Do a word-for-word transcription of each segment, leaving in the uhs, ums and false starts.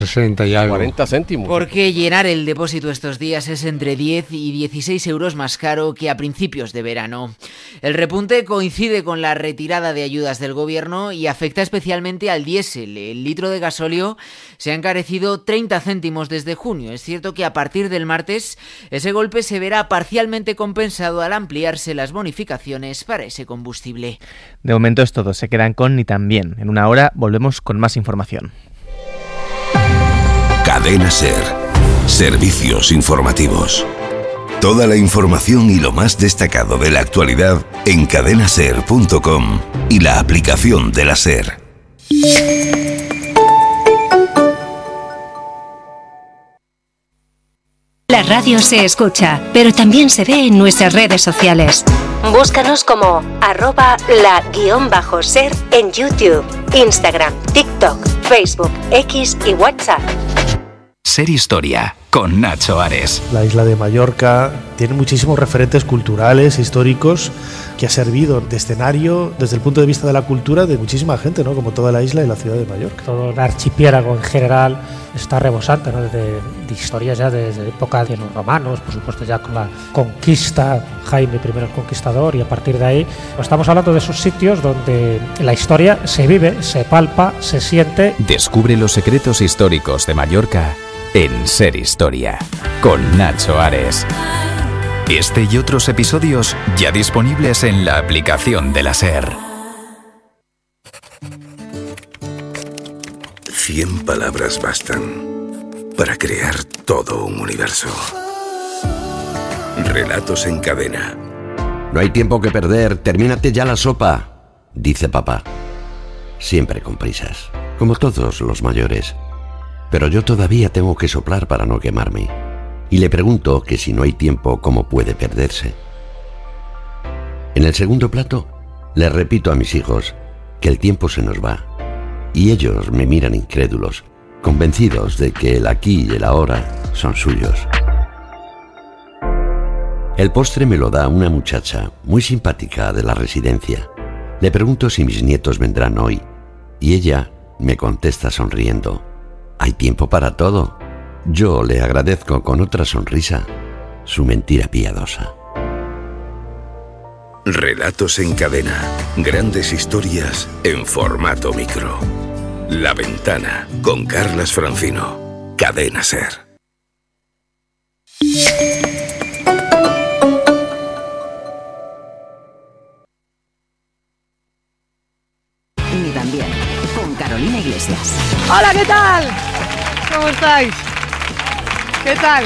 sesenta y algo. cuarenta céntimos. Porque llenar el depósito estos días es entre diez y dieciséis euros más caro que a principios de verano. El repunte coincide con la retirada de ayudas del gobierno y afecta especialmente al diésel. El litro de gasóleo se ha encarecido treinta céntimos desde junio. Es cierto que a partir del martes ese golpe se verá parcialmente compensado al ampliarse las bonificaciones para ese combustible. De momento es todo. Se quedan con Ni Tan Bien. En una hora volvemos con más información. Cadena SER. Servicios informativos. Toda la información y lo más destacado de la actualidad en cadena ser punto com y la aplicación de la SER. La radio se escucha, pero también se ve en nuestras redes sociales. Búscanos como arroba la guión bajo ser en YouTube, Instagram, TikTok, Facebook, X y WhatsApp. Ser Historia, con Nacho Ares. La isla de Mallorca tiene muchísimos referentes culturales, históricos, que ha servido de escenario desde el punto de vista de la cultura de muchísima gente, ¿no? Como toda la isla y la ciudad de Mallorca. Todo el archipiélago en general está rebosante, ¿no? de, de historias ya desde época de los romanos, por supuesto ya con la conquista, Jaime primero el Conquistador, y a partir de ahí estamos hablando de esos sitios donde la historia se vive, se palpa, se siente. Descubre los secretos históricos de Mallorca en Ser Historia, con Nacho Ares. Este y otros episodios ya disponibles en la aplicación de la SER. Cien palabras bastan para crear todo un universo. Relatos en cadena. No hay tiempo que perder, termínate ya la sopa, dice papá. Siempre con prisas, como todos los mayores. Pero yo todavía tengo que soplar para no quemarme. Y le pregunto que si no hay tiempo, ¿cómo puede perderse? En el segundo plato, le repito a mis hijos que el tiempo se nos va. Y ellos me miran incrédulos, convencidos de que el aquí y el ahora son suyos. El postre me lo da una muchacha muy simpática de la residencia. Le pregunto si mis nietos vendrán hoy, y ella me contesta sonriendo: hay tiempo para todo. Yo le agradezco con otra sonrisa su mentira piadosa. Relatos en cadena. Grandes historias en formato micro. La Ventana, con Carlas Francino. Cadena SER. Ni También, con Carolina Iglesias. Hola, ¿qué tal? ¿Cómo estáis? ¿Qué tal?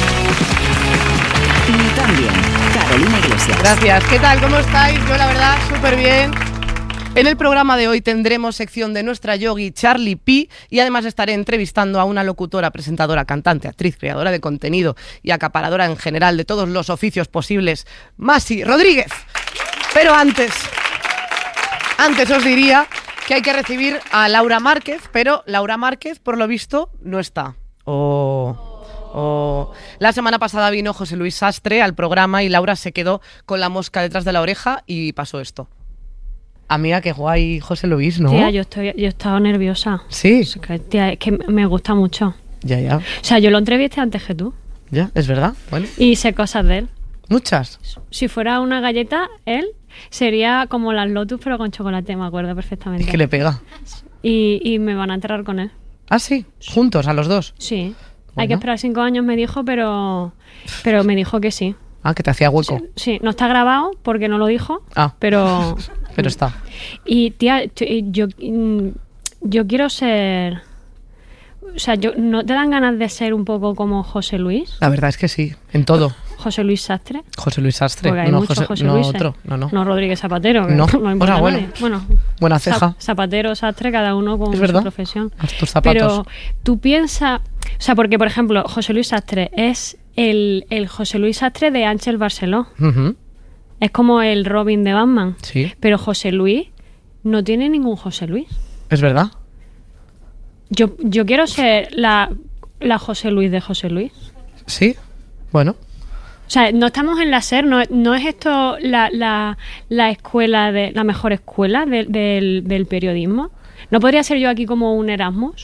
Ni También, Carolina Iglesias. Gracias. ¿Qué tal? ¿Cómo estáis? Yo, la verdad, súper bien. En el programa de hoy tendremos sección de nuestra yogi Charlie P, y además estaré entrevistando a una locutora, presentadora, cantante, actriz, creadora de contenido y acaparadora en general de todos los oficios posibles, Masi Rodríguez. Pero antes, antes os diría que hay que recibir a Laura Márquez, pero Laura Márquez, por lo visto, no está. Oh, oh. La semana pasada vino José Luis Sastre al programa y Laura se quedó con la mosca detrás de la oreja y pasó esto. Amiga, qué guay José Luis, ¿no? Tía, yo estoy, yo he estado nerviosa. Sí. Es que, tía, es que me gusta mucho. Ya, ya. O sea, yo lo entrevisté antes que tú. Ya, es verdad. Bueno. Y sé cosas de él. ¿Muchas? Si fuera una galleta, él sería como las Lotus, pero con chocolate, me acuerdo perfectamente. Es que le pega. Y, y me van a enterrar con él. ¿Ah, sí? ¿Juntos, a los dos? Sí. Bueno. Hay que esperar cinco años, me dijo, pero, pero me dijo que sí. Ah, que te hacía hueco. Sí, sí, no está grabado porque no lo dijo, ah. pero... pero está. Y tía, yo, yo quiero ser... O sea, yo, ¿no te dan ganas de ser un poco como José Luis? La verdad es que sí, en todo. ¿José Luis Sastre? José Luis Sastre. Porque hay no, muchos José, José no Luises. otro. No, no. No Rodríguez Zapatero. Que no, no importa. O sea, bueno, bueno, buena ceja. Zapatero, Sastre, cada uno con su profesión. Tus zapatos. Pero tú piensas... O sea, porque, por ejemplo, José Luis Sastre es el, el José Luis Sastre de Ángel Barceló. Uh-huh. Es como el Robin de Batman. Sí. Pero José Luis no tiene ningún José Luis. Es verdad. Yo, yo quiero ser la, la José Luis de José Luis. Sí, bueno. O sea, no estamos en la SER, no, no es esto la, la, la escuela, de la mejor escuela de, de, del, del periodismo. ¿No podría ser yo aquí como un Erasmus?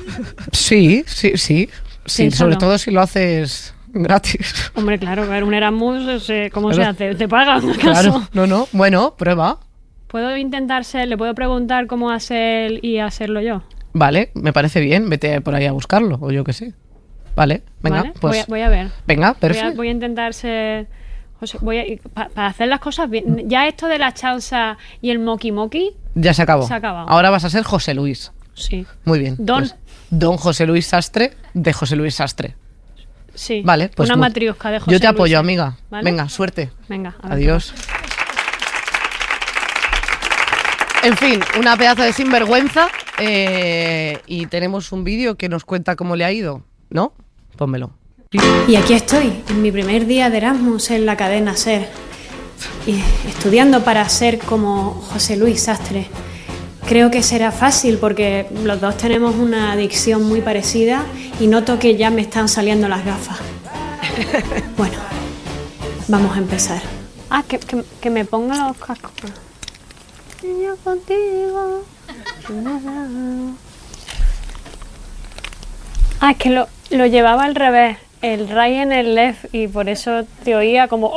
Sí, sí, sí. Sí, Piénsalo. sobre todo si lo haces gratis. Hombre, claro, a ver, un Erasmus, eh, ¿cómo Claro. se hace? ¿Te pagan? ¿Acaso? Claro, no, no. Bueno, prueba. ¿Puedo intentar ser, le puedo preguntar cómo hacer y hacerlo yo? Vale, me parece bien. Vete por ahí a buscarlo, o yo qué sé. Vale, venga, ¿Vale? pues. Voy, a, voy a ver. Venga, Voy a, perfecto. voy a intentar ser... José, voy a, pa- para hacer las cosas bien. Ya esto de la chanza y el moki moki, Ya se acabó. Se ha acabado. Ahora vas a ser José Luis. sí. Muy bien. Don. pues, Don José Luis Sastre de José Luis Sastre. Sí. Vale, pues. Una mu- matriosca de José Yo te apoyo, Luis. amiga. ¿Vale? Venga, suerte. Venga, a ver Adiós. En fin, una pedazo de sinvergüenza. eh, y tenemos un vídeo que nos cuenta cómo le ha ido, ¿no? Pónmelo. Y aquí estoy, en mi primer día de Erasmus en la cadena SER, y estudiando para ser como José Luis Sastre. Creo que será fácil porque los dos tenemos una adicción muy parecida y noto que ya me están saliendo las gafas. Bueno, vamos a empezar. Ah, que, que, que me ponga los cascos. Yo contigo. Ah, es que lo, lo llevaba al revés. El right en el left y por eso te oía como...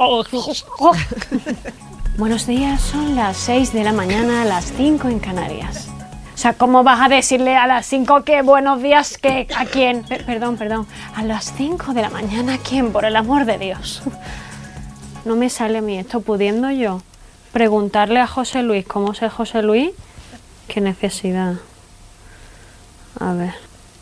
Buenos días, son las seis de la mañana, las cinco en Canarias. O sea, ¿cómo vas a decirle a las cinco que buenos días que a quién? Per- perdón, perdón. A las cinco de la mañana, ¿a quién? Por el amor de Dios. No me sale a mí esto, pudiendo yo preguntarle a José Luis cómo es José Luis. Qué necesidad. A ver.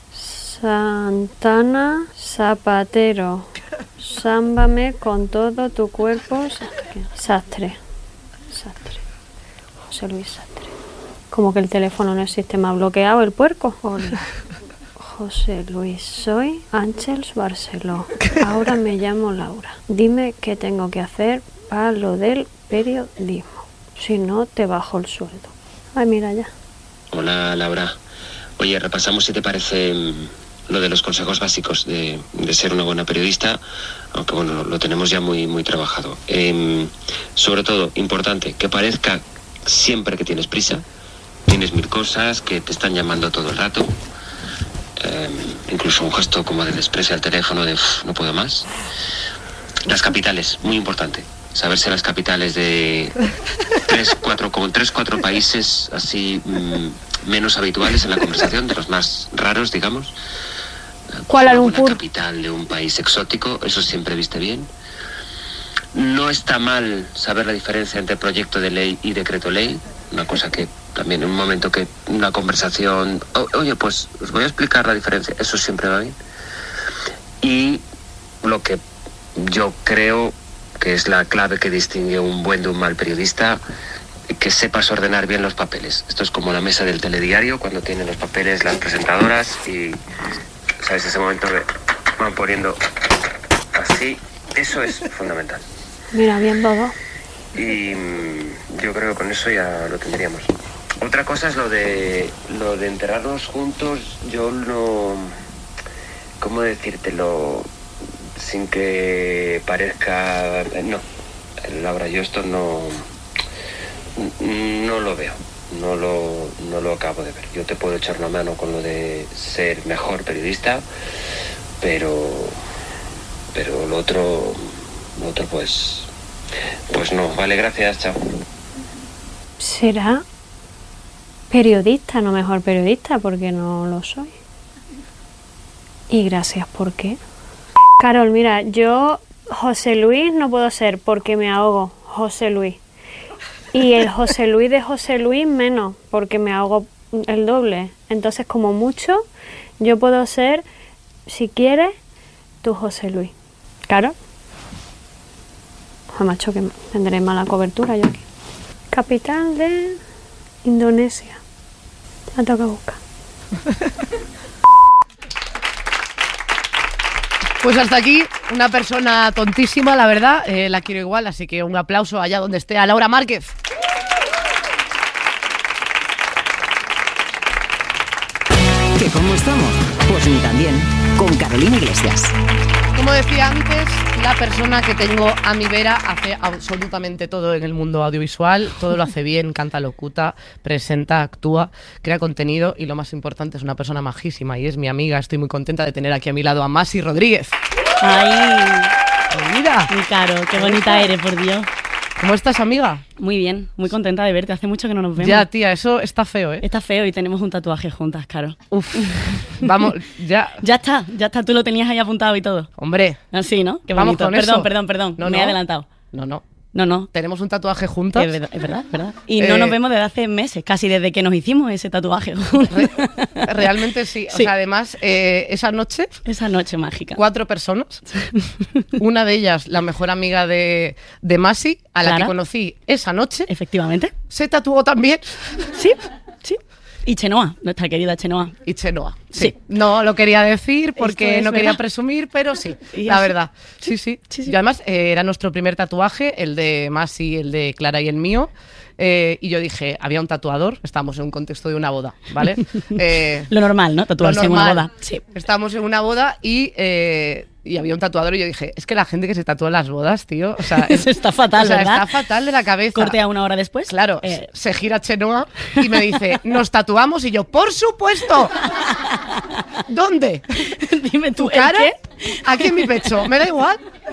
Santana, zapatero, sámbame con todo tu cuerpo. Sastre. Sastre. José Luis Sastre. Como que el teléfono no existe, me ha bloqueado el puerco. Hola. José Luis, soy Ángeles Barceló. Ahora me llamo Laura. Dime qué tengo que hacer para lo del periodismo. Si no, te bajo el sueldo. Ay, mira ya. Hola, Laura. Oye, repasamos si te parece mm, lo de los consejos básicos de, de ser una buena periodista, aunque bueno, lo tenemos ya muy, muy trabajado. Eh, sobre todo, importante, que parezca siempre que tienes prisa, tienes mil cosas, que te están llamando todo el rato. Eh, incluso un gesto como de desprecio al teléfono de "Uf, no puedo más". Las capitales, muy importante. Saberse las capitales de tres, cuatro, como tres, cuatro países así mmm, menos habituales en la conversación, de los más raros, digamos. Kuala Una Lumpur. buena capital de un país exótico, eso siempre viste bien. No está mal saber la diferencia entre proyecto de ley y decreto ley, una cosa que también en un momento que una conversación, o- oye, pues os voy a explicar la diferencia, eso siempre va bien. Y lo que yo creo que es la clave que distingue un buen de un mal periodista, que sepas ordenar bien los papeles. Esto es como la mesa del telediario, cuando tienen los papeles las presentadoras y, ¿sabes? Ese momento que van poniendo así, eso es fundamental. Mira, bien todo. Y mm, yo creo que con eso ya lo tendríamos. Otra cosa es lo de lo de enterrarnos juntos. Yo no... ¿Cómo decírtelo? Sin que parezca... No, Laura, yo esto no... No lo veo. No lo, no lo acabo de ver. Yo te puedo echar una mano con lo de ser mejor periodista, pero... Pero lo otro... Lo otro pues... Pues no. Vale, gracias, chao. ¿Será periodista, no mejor periodista? Porque no lo soy. Y gracias, ¿por qué? Carol, mira, yo José Luis no puedo ser porque me ahogo, José Luis. Y el José Luis de José Luis menos, porque me ahogo el doble. Entonces, como mucho, yo puedo ser, si quieres, tu José Luis. ¿Carol? Joder, macho, que tendré mala cobertura yo aquí. Capital de Indonesia. Me toca buscar. Pues hasta aquí, una persona tontísima, la verdad, eh, la quiero igual, así que un aplauso allá donde esté a Laura Márquez. ¿Que cómo estamos? Pues ni tan bien, con Carolina Iglesias. Como decía antes, la persona que tengo a mi vera hace absolutamente todo en el mundo audiovisual, todo lo hace bien, canta, locuta, presenta, actúa, crea contenido y lo más importante es una persona majísima y es mi amiga. Estoy muy contenta de tener aquí a mi lado a Masi Rodríguez. ¡Ay! Mira, mi Caro, qué bonita eres, por Dios. ¿Cómo estás, amiga? Muy bien, muy contenta de verte. Hace mucho que no nos vemos. Ya, tía, eso está feo, ¿eh? Está feo y tenemos un tatuaje juntas, Caro. Uf, vamos, ya. Ya está, ya está. Tú lo tenías ahí apuntado y todo. Hombre. Así, ¿no? Qué vamos bonito. con perdón, eso. perdón, perdón. No, Me no. he adelantado. No, no. No, no. Tenemos un tatuaje juntas. Es verdad, es verdad. Es verdad. Y no Eh, nos vemos desde hace meses, casi desde que nos hicimos ese tatuaje. Re- realmente sí. O Sí. sea, además, eh, esa noche... Esa noche mágica. Cuatro personas. Una de ellas, la mejor amiga de, de Masi, a la Clara. que conocí esa noche. Efectivamente. Se tatuó también. Sí, sí. Y Chenoa, nuestra querida Chenoa. Y Chenoa. Sí. Sí. No lo quería decir porque Esto es no quería verdad. presumir, pero sí, Y la así. verdad. Sí, sí. Sí, sí. Y además eh, era nuestro primer tatuaje, el de Masi, el de Clara y el mío. Eh, y yo dije, había un tatuador, estábamos en un contexto de una boda, ¿vale? Eh, Lo normal, ¿no? Tatuarse lo en una normal. boda. Sí. Estábamos en una boda y, eh, y había un tatuador y yo dije, es que la gente que se tatúa en las bodas, tío, o sea, es- Eso está fatal, o sea, ¿verdad? está fatal de la cabeza. Corte a una hora después. Claro, Eh, se gira Chenoa y me dice, ¿nos tatuamos? Y yo, ¡por supuesto! ¿Dónde? Dime tú, ¿Tu ¿el cara? qué? Aquí en mi pecho, me da igual.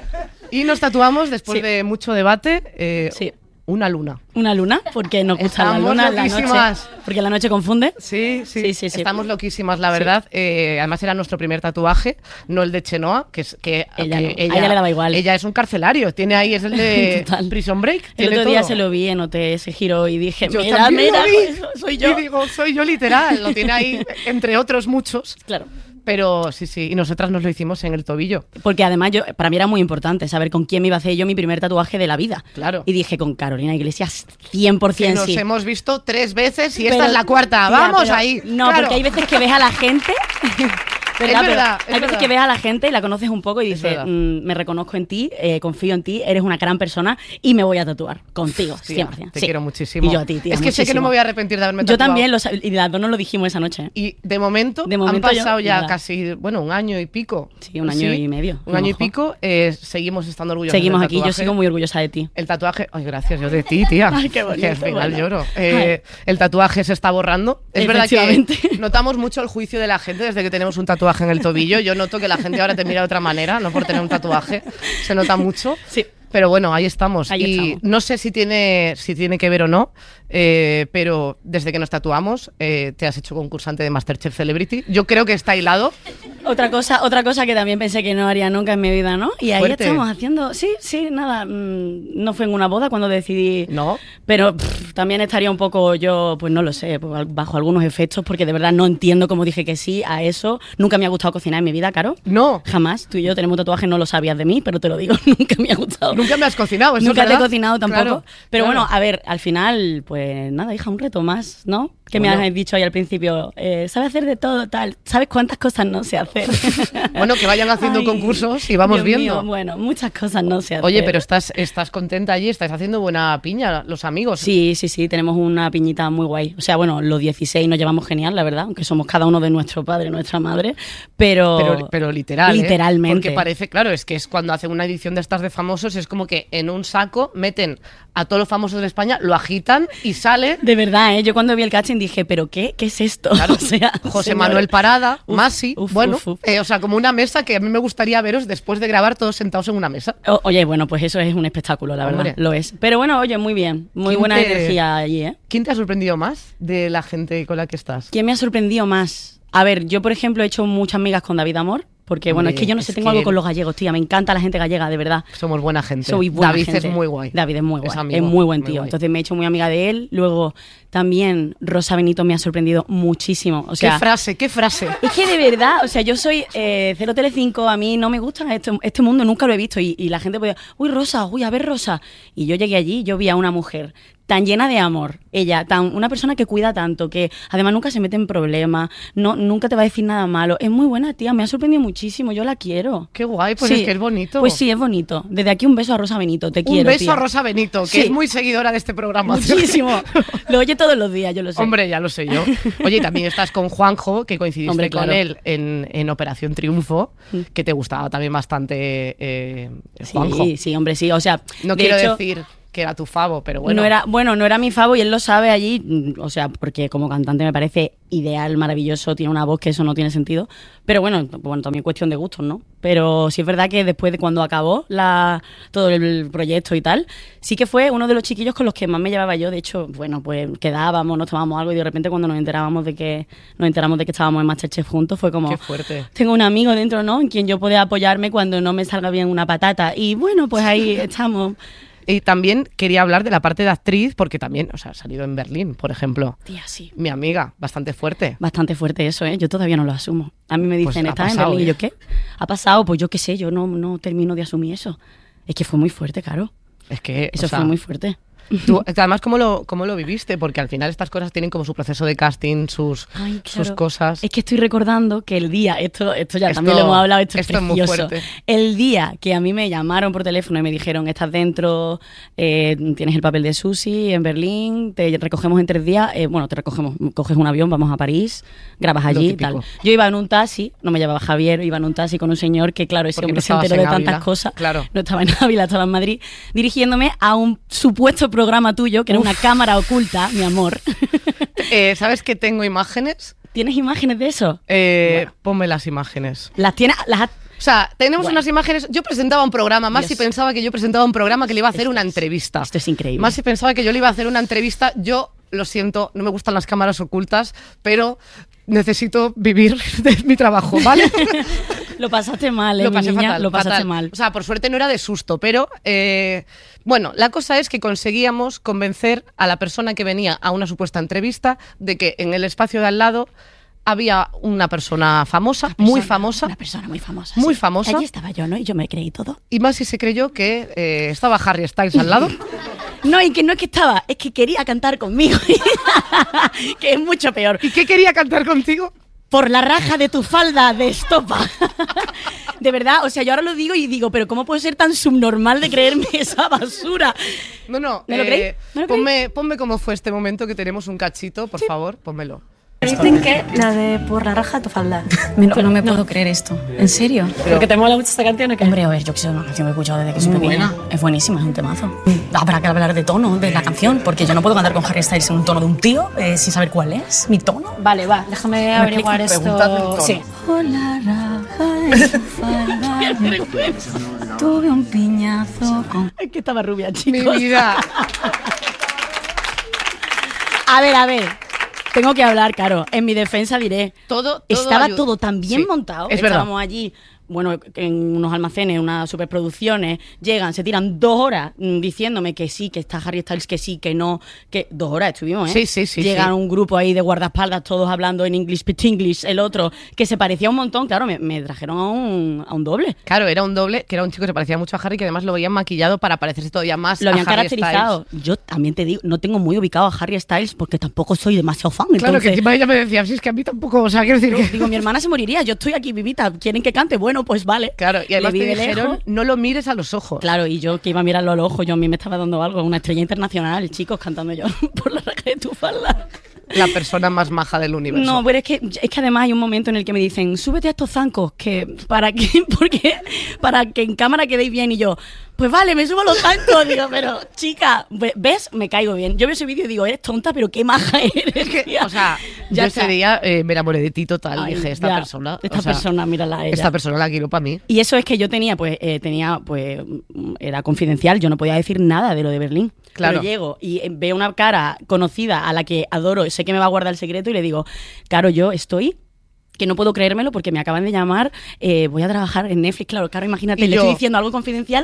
Y nos tatuamos después Sí. de mucho debate. eh, Sí. Una luna. Una luna, porque nos gusta la Estamos luna, la loquísimas. noche. Porque la noche confunde. Sí, sí, Sí, sí, sí. Estamos loquísimas, la verdad. Eh, además era nuestro primer tatuaje, no el de Chenoa, que es que Ella que no, a ella le daba igual. Ella es un carcelario, tiene ahí, es el de Total. Prison Break. El tiene otro día todo. se lo vi, noté ese giro y dije, Yo mira, también mira, lo vi. pues, soy yo. Y digo, soy yo literal, lo tiene ahí, entre otros muchos. Claro. Pero sí, sí, y nosotras nos lo hicimos en el tobillo. Porque además yo, para mí era muy importante saber con quién me iba a hacer yo mi primer tatuaje de la vida. Claro. Y dije, con Carolina Iglesias, cien por Que ciento nos sí. hemos visto tres veces y esta Pero, es la cuarta. tía, Vamos pero- ahí. No, Claro. porque hay veces que ves a la gente. ¿verdad? Pero verdad, es hay veces verdad. que ves a la gente y la conoces un poco y Es dices, verdad. "Mm, me reconozco en ti, eh, confío en ti, eres una gran persona y me voy a tatuar contigo, Hostia, cien por ciento. te Sí. quiero muchísimo. Y yo a ti, tía, Es que sé que no muchísimo. me voy a arrepentir de haberme Yo tatuado. también, lo sab- y las dos nos lo dijimos esa noche. Y de momento, De momento han yo- pasado ya nada. casi, bueno, un año y pico. Sí, un año y medio. Un año y Ojo. pico. eh, seguimos estando orgullosos Seguimos del aquí, yo tatuaje. sigo muy orgullosa de ti. El tatuaje, ay, gracias, yo de ti, tía. Ay, qué bonito, Que al final bueno. lloro. Eh, el tatuaje se está borrando. Es verdad Efectivamente. que notamos mucho el juicio de la gente desde que tenemos un tatuaje en el tobillo. Yo noto que la gente ahora te mira de otra manera, no por tener un tatuaje. Se nota mucho. Sí. Pero bueno, ahí estamos. Ahí y estamos. no sé si tiene, si tiene que ver o no, eh, pero desde que nos tatuamos, eh, te has hecho concursante de MasterChef Celebrity. Yo creo que está hilado. Otra cosa, otra cosa que también pensé que no haría nunca en mi vida, ¿no? Y ahí Fuerte. estamos haciendo, sí, sí, nada, mm, no fue en una boda cuando decidí, No. pero pff, también estaría un poco yo, pues no lo sé, pues, al- bajo algunos efectos, porque de verdad no entiendo cómo dije que sí a eso. Nunca me ha gustado cocinar en mi vida, Caro. No. Jamás. Tú y yo tenemos un tatuaje, no lo sabías de mí, pero te lo digo, nunca me ha gustado. Nunca me has cocinado, eso Nunca es te he verdad. cocinado tampoco. Claro, pero claro. bueno, a ver, al final, pues nada, hija, un reto más, ¿no? Que me Bueno. has dicho ahí al principio, eh, sabes hacer de todo, tal. ¿Sabes cuántas cosas no sé hacer? Bueno, que vayan haciendo Ay, concursos y vamos Dios viendo. mío, bueno, muchas cosas no sé hacer. Oye, pero estás, estás contenta allí, estás haciendo buena piña, los amigos. Sí, sí, sí, tenemos una piñita muy guay. O sea, bueno, los dieciséis nos llevamos genial, la verdad, aunque somos cada uno de nuestro padre y nuestra madre, pero... Pero, pero literal, ¿eh? Literalmente. Porque parece, claro, es que es cuando hacen una edición de estas de famosos, es como que en un saco meten a todos los famosos de España, lo agitan y sale De verdad, ¿eh? Yo cuando vi el casting dije, ¿pero qué? ¿Qué es esto? Claro, O sea, José señor. Manuel Parada, Uf, Masi, uf, bueno, uf, uf. eh, o sea, como una mesa que a mí me gustaría veros después de grabar todos sentados en una mesa. O- Oye, bueno, pues eso es un espectáculo, la verdad, Hombre. lo es. Pero bueno, oye, muy bien, muy ¿Quién buena te- energía allí, ¿eh? ¿Quién te ha sorprendido más de la gente con la que estás? ¿Quién me ha sorprendido más? A ver, yo por ejemplo he hecho muchas amigas con David Amor, porque bueno, Hombre, es que yo no sé, es tengo que- algo con los gallegos, tía, me encanta la gente gallega, de verdad. Somos buena gente. Soy buena David gente. es muy guay. David es muy guay. Es Es, amigo, muy buen muy tío. guay. Entonces me he hecho muy amiga de él. Luego también Rosa Benito me ha sorprendido muchísimo. O sea, ¿Qué frase? ¿Qué frase? es que de verdad, o sea, yo soy eh, Cero Telecinco, a mí no me gusta este, este mundo, nunca lo he visto. Y, y la gente podía, uy, Rosa, uy, a ver, Rosa. Y yo llegué allí, yo vi a una mujer tan llena de amor, ella, tan una persona que cuida tanto, que además nunca se mete en problemas, no, nunca te va a decir nada malo. Es muy buena, tía, me ha sorprendido muchísimo, yo la quiero. Qué guay, pues sí. es que es bonito. Pues sí, es bonito. Desde aquí un beso a Rosa Benito, te quiero, Un beso tía. a Rosa Benito, que Sí. es muy seguidora de este programa. Muchísimo. Lo oye todos los días, yo lo sé. Hombre, ya lo sé yo. Oye, y también estás con Juanjo, que coincidiste Hombre, con claro. él en, en Operación Triunfo, que te gustaba también bastante eh, Juanjo. Sí, sí, hombre, sí. O sea, No de quiero hecho, decir que era tu favo, pero bueno. No era, bueno, no era mi favo y él lo sabe allí, mm, o sea, porque como cantante me parece ideal, maravilloso, tiene una voz que eso no tiene sentido, pero bueno, bueno, también cuestión de gustos, ¿no? Pero sí es verdad que después de cuando acabó la, todo el proyecto y tal, sí que fue uno de los chiquillos con los que más me llevaba yo. De hecho, bueno, pues quedábamos, nos tomábamos algo y de repente cuando nos enterábamos de que nos enteramos de que estábamos en MasterChef juntos fue como, Qué fuerte. tengo un amigo dentro, ¿no? En quien yo pueda apoyarme cuando no me salga bien una patata y bueno, pues ahí estamos. Y también quería hablar de la parte de actriz, porque también, o sea, ha salido en Berlín, por ejemplo. Tía, sí. Mi amiga, bastante fuerte. Bastante fuerte eso, ¿eh? Yo todavía no lo asumo. A mí me Pues dicen, ha ¿estás en pasado, Berlín? Y ¿eh? yo, ¿qué? ¿Ha pasado? Pues yo qué sé, yo no, no termino de asumir eso. Es que fue muy fuerte, claro. Es que, Eso o sea, fue muy fuerte. Tú, además, ¿cómo lo, ¿cómo lo viviste? Porque al final estas cosas tienen como su proceso de casting, sus, Ay, sus claro. cosas. Es que estoy recordando que el día, esto, esto ya Esto- también lo hemos hablado, esto, esto es es muy precioso. fuerte. El día que a mí me llamaron por teléfono y me dijeron, estás dentro, eh, tienes el papel de Susi en Berlín, te recogemos en tres días, eh, bueno, te recogemos, coges un avión, vamos a París, grabas Lo allí y típico. tal. Yo iba en un taxi, no me llevaba Javier, iba en un taxi con un señor que, claro, ese Porque no hombre se estabas enteró de en tantas Ávila, cosas. claro. No estaba en Ávila, estaba en Madrid, dirigiéndome a un supuesto programa tuyo, que era una cámara oculta, mi amor. Eh, ¿Sabes que tengo imágenes? ¿Tienes imágenes de eso? Eh, Bueno. Ponme las imágenes. Las tienes, las has- O sea, tenemos Bueno. unas imágenes. Yo presentaba un programa, más si Dios. pensaba que yo presentaba un programa que le iba a hacer Esto una es- entrevista. Esto es increíble. Más si pensaba que yo le iba a hacer una entrevista. Yo lo siento, no me gustan las cámaras ocultas, pero necesito vivir de mi trabajo, ¿vale? Lo pasaste mal, ¿eh, Lo mi pasé niña? fatal, Lo pasaste fatal. mal. O sea, por suerte no era de susto, pero eh, bueno, la cosa es que conseguíamos convencer a la persona que venía a una supuesta entrevista de que en el espacio de al lado había una persona famosa, Una persona- muy famosa, Una persona muy famosa. muy sí. famosa. Allí estaba yo, ¿no? Y yo me creí todo. y más si se creyó que eh, estaba Harry Styles al lado. No, y que no es que estaba, es que quería cantar conmigo. Que es mucho peor. ¿Y qué quería cantar contigo? Por la raja de tu falda de estopa. De verdad, o sea, yo ahora lo digo y digo, pero ¿cómo puedo ser tan subnormal de creerme esa basura? No, no. ¿Me lo eh, creéis? ¿Me lo ponme, ponme cómo fue este momento que tenemos un cachito, por favor, pónmelo. Dicen que la de por la raja de tu falda. No, no me puedo creer esto. ¿En serio? ¿Porque te mola mucho esta canción o qué? Hombre, a ver, yo que sé, una canción que he escuchado desde que soy Muy pequeña. buena. Es buenísima, es un temazo. Habrá que hablar de tono de la canción, porque yo no puedo cantar con Harry Styles en un tono de un tío eh, sin saber cuál es mi tono. Vale, va, déjame averiguar explico? Preguntadme el esto. tono. Sí. Por la raja de tu falda tuve un piñazo con... Es que estaba rubia, Mi chicos. vida. A ver, a ver. Tengo que hablar, claro. En mi defensa diré. Todo, todo Estaba ayuda. todo tan bien Sí, montado. es verdad. Estábamos allí, bueno, en unos almacenes, unas superproducciones. Llegan, se tiran dos horas mm, diciéndome que sí, que está Harry Styles, que sí, que no. Que dos horas estuvimos, ¿eh? Sí, sí, sí, Llegan sí. un grupo ahí de guardaespaldas, todos hablando en English, pitch English, el otro, que se parecía un montón. Claro, me, me trajeron a un, a un doble. Claro, era un doble, que era un chico que se parecía mucho a Harry, que además lo veían maquillado para parecerse todavía más Lo a habían Harry caracterizado. Styles. Yo también te digo, no tengo muy ubicado a Harry Styles porque tampoco soy demasiado fan. Claro, que entonces- encima ella me decía, sí, es que a mí tampoco, o sea, quiero decir que... Digo, mi hermana se moriría, yo estoy aquí vivita, ¿quieren que cante? Bueno, pues vale. Claro, y además Le vi te de dijeron, lejos. no lo mires a los ojos. Claro, y yo que iba a mirarlo a los ojos, yo a mí me estaba dando algo, una estrella internacional, chicos, cantando yo por la raja de tu falda. La persona más maja del universo. No, pero es que, es que además hay un momento en el que me dicen, súbete a estos zancos, que para que, porque, para que en cámara quedéis bien, y yo, pues vale, me subo a los zancos, digo, pero chica, ve- ¿ves? Me caigo bien. Yo veo ese vídeo y digo, eres tonta, pero qué maja eres. Es que, tía". o sea, Ya yo está. ese día eh, me enamoré de ti total. Ay, Dije, esta ya, persona. Esta o sea, persona, mírala a ella. Esta persona la quiero para mí. Y eso es que yo tenía, pues, eh, tenía, pues, mm, era confidencial, yo no podía decir nada de lo de Berlín. Claro. Pero llego y eh, veo una cara conocida a la que adoro, sé que me va a guardar el secreto y le digo, claro, yo estoy... que no puedo creérmelo porque me acaban de llamar, eh, voy a trabajar en Netflix, claro, claro, imagínate, Y le yo- estoy diciendo algo confidencial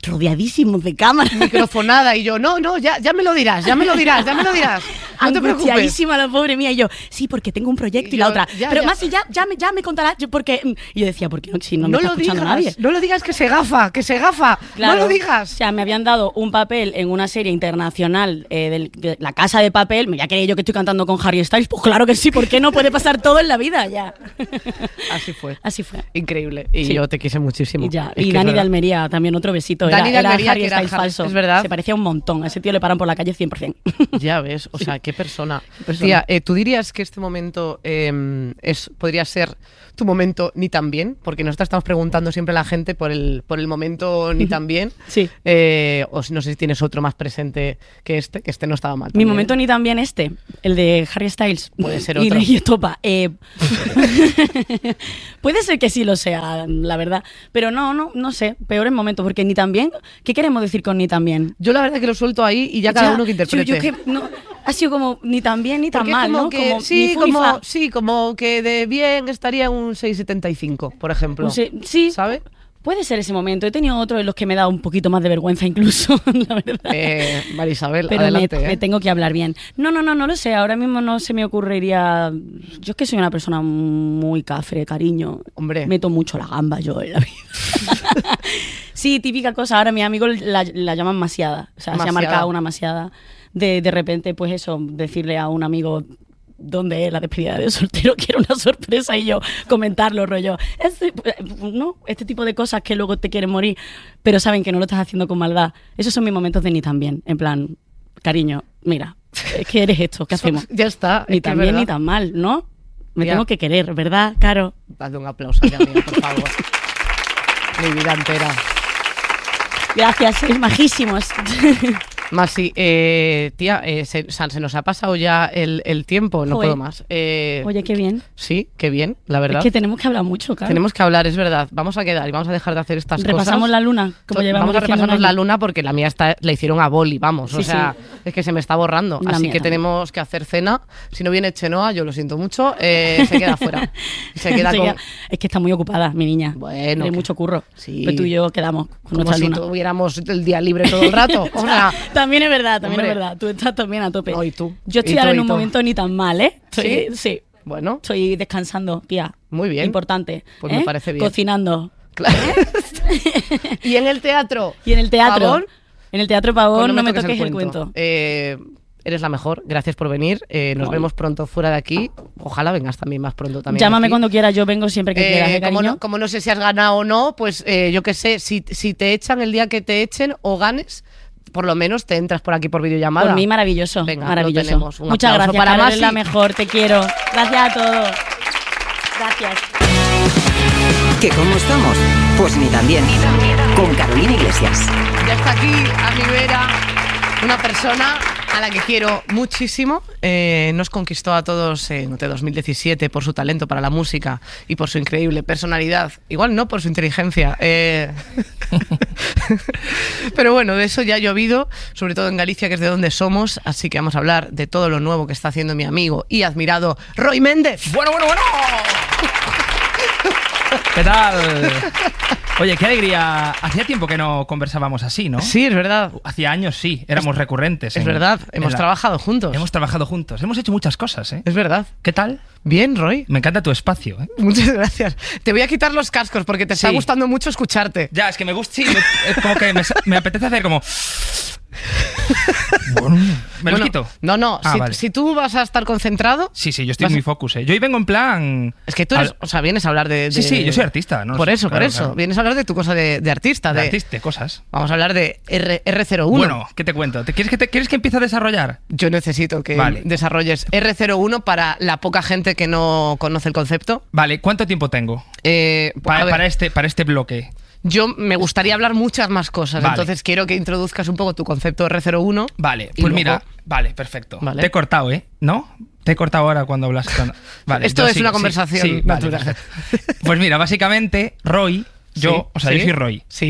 rodeadísimos de cámaras. Microfonada y yo, no, no, ya, ya me lo dirás, ya me lo dirás, ya me lo dirás. No te preocupes. Angustiadísima la pobre mía y yo, sí, porque tengo un proyecto y, y yo, la otra. Ya, pero ya. Masi, ya, ya, me, ya me contarás, porque... Y yo decía, ¿por qué no? Si no me no está lo escuchando digas, nadie. No lo digas que se gafa, que se gafa. Claro. No lo digas. O sea, me habían dado un papel en una serie internacional eh, de, de La Casa de Papel. Me ya creía yo que estoy cantando con Harry Styles. Pues claro que sí, ¿por qué no? Puede pasar todo en la vida ya. Así fue. Así fue. Increíble. Y sí. yo te quise muchísimo. Y, ya. y Dani de Almería, también otro besito. Dani era, de Almería, era Harry que era Styles Harry, falso. es verdad. Se parecía un montón. A ese tío le paran por la calle cien por ciento. Ya ves, o sea, qué persona. Qué persona. Tía, eh, ¿tú dirías que este momento eh, es, podría ser tu momento ni tan bien? Porque nosotros estamos preguntando siempre a la gente por el, por el momento ni tan bien. Sí. Eh, o no sé si tienes otro más presente que este, que este no estaba mal. Mi también. momento ni tan bien este, el de Harry Styles. Puede ser y otro. Y Estopa. Eh, puede ser que sí lo sea, la verdad. Pero no, no, no sé. Peores momentos, porque ni tan bien. ¿Qué queremos decir con ni tan bien? Yo la verdad que lo suelto ahí y ya cada ya, uno que interprete. Yo, yo que no, ha sido como ni tan bien ni tan Porque mal, como ¿no? Que, como sí, ni fu ni como, fa. sí, como que de bien estaría un seis setenta y cinco, por ejemplo. Un se- sí, ¿sabes? Puede ser ese momento. He tenido otros en los que me da un poquito más de vergüenza incluso, la verdad. Eh, María Isabel, Pero adelante. me, ¿eh? me tengo que hablar bien. No, no, no, no lo sé. Ahora mismo no se me ocurriría... Yo es que soy una persona muy cafre, cariño. Hombre. Meto mucho la gamba yo en la vida. Sí, típica cosa. Ahora mis amigos la, la llaman masiada. O sea, Masiada. se ha marcado una masiada. De, de repente, pues eso, decirle a un amigo... ¿Dónde es la despedida de soltero? Quiero una sorpresa y yo comentarlo, rollo. Este, no, este tipo de cosas que luego te quieren morir, pero saben que no lo estás haciendo con maldad. Esos son mis momentos de ni tan bien. En plan, cariño, mira, es que eres esto, ¿qué hacemos? Ya está. Ni es que tan es bien verdad. ni tan mal, ¿no? Me Ya. tengo que querer, ¿verdad, Caro? Dale un aplauso a mi amiga, por favor. Mi vida entera. Gracias, sois majísimos. Masi, eh, tía, eh, se, San, se nos ha pasado ya el, el tiempo, no Joder. puedo más. Eh, Oye, qué bien. Sí, qué bien, la verdad. Es que tenemos que hablar mucho, Caro. Tenemos que hablar, es verdad. Vamos a quedar y vamos a dejar de hacer estas cosas. Repasamos la luna, como To- llevamos Vamos a diciendo un repasarnos la año. luna porque la mía está, la hicieron a boli, vamos. O Sí, sea, sí. es que se me está borrando. La Así mía que también. tenemos que hacer cena. Si no viene Chenoa, yo lo siento mucho, eh, se queda fuera. Se queda Se con... queda- Es que está muy ocupada, mi niña. Bueno, Hay que- mucho curro. Sí. Pero tú y yo quedamos con Como nuestra si luna. tuviéramos el día libre todo el rato. O sea, También es verdad, también Hombre. es verdad. Tú estás también a tope. No, y tú. Yo estoy Y ahora tú, en y un tú. momento ni tan mal, ¿eh? ¿Sí? Estoy- sí. Bueno, Estoy descansando, tía. muy bien. Importante. Pues me ¿eh? parece bien. Cocinando. Claro. Y en el teatro. Y en el teatro. Pavón, En el teatro pues Pavón no no, me toques toques el cuento. Eh, eres la mejor, gracias por venir. Eh, nos Ay. vemos pronto fuera de aquí. Ojalá vengas también más pronto también. Llámame aquí. cuando quieras, yo vengo siempre que Eh, quieras, ¿eh, como, cariño? no, como no sé si has ganado o no, pues eh, yo qué sé, si, si te echan el día que te echen o ganes, por lo menos te entras por aquí por videollamada. Por mí, maravilloso. Venga, maravilloso. lo tenemos. Un Muchas aplauso gracias, para Carol, Masi. eres la mejor, te quiero. Gracias a todos. Gracias. ¿Que cómo estamos? Pues ni tan bien. Con Carolina Iglesias. Ya está aquí a mi vera una persona a la que quiero muchísimo. Eh, nos conquistó a todos en dos mil diecisiete por su talento para la música y por su increíble personalidad. Igual no por su inteligencia. Eh... Pero bueno, de eso ya ha llovido, sobre todo en Galicia, que es de donde somos. Así que vamos a hablar de todo lo nuevo que está haciendo mi amigo y admirado Roy Méndez. Bueno, bueno, bueno. ¿Qué tal? Oye, qué alegría. Hacía tiempo que no conversábamos así, ¿no? Sí, es verdad. Hacía años sí, éramos Es- recurrentes. Es en- verdad, en hemos la- trabajado juntos. Hemos trabajado juntos. Hemos hecho muchas cosas, ¿eh? Es verdad. ¿Qué tal? Bien, Roy. Me encanta tu espacio, ¿eh? Muchas gracias. Te voy a quitar los cascos porque te está Sí. gustando mucho escucharte. Ya, es que me gusta, sí, me- es como que me, me apetece hacer como... Bueno, ¿me Bueno, los quito? No, no, Ah, si, vale. si tú vas a estar concentrado... Sí, sí, yo estoy vas a- muy focus, ¿eh? Yo hoy vengo en plan... Es que tú eres, Al- o sea, vienes a hablar de... de- Sí, sí, yo soy artista, ¿no? Por eso, Claro, por eso. claro. Vienes a hablar de tu cosa de, de artista. De De, artista, cosas. Vamos a hablar de R, R cero uno. Bueno, ¿qué te cuento? ¿Te quieres, que te, ¿Quieres que empiece a desarrollar? Yo necesito que Vale. desarrolles R cero uno para la poca gente que no conoce el concepto. Vale, ¿cuánto tiempo tengo? Eh, Pa- a ver, para, este, para este bloque. Yo me gustaría hablar muchas más cosas, Vale. entonces quiero que introduzcas un poco tu concepto R cero uno. Vale, Y pues luego- mira, vale, perfecto. Vale. Te he cortado, ¿eh? ¿No? Te he cortado ahora cuando hablas. Cuando... Vale, Esto yo es sigo, una sí, conversación sí, vale, natural. perfecto. Pues mira, básicamente, Roy, yo, Sí, o sea, sí. yo soy Roy. Sí.